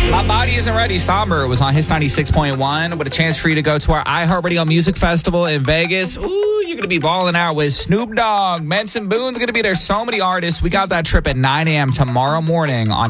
My Body Isn't Ready, Somber, was on Hits 96.1 with a chance for you to go to our iHeartRadio Music Festival in Vegas. Ooh, you're going to be balling out with Snoop Dogg. Benson Boone's going to be there. So many artists. We got that trip at 9 a.m. tomorrow morning on